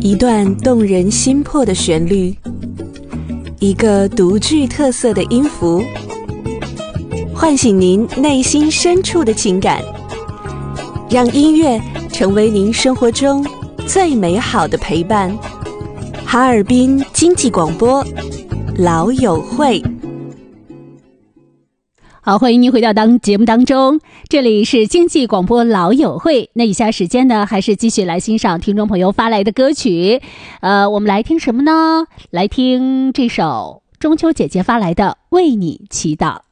一段动人心魄的旋律，一个独具特色的音符，唤醒您内心深处的情感，让音乐成为您生活中最美好的陪伴。哈尔滨经济广播，老友会。 好，欢迎您回到节目当中，这里是经济广播老友会。那以下时间呢，还是继续来欣赏听众朋友发来的歌曲。我们来听什么呢？来听这首中秋姐姐发来的《为你祈祷》。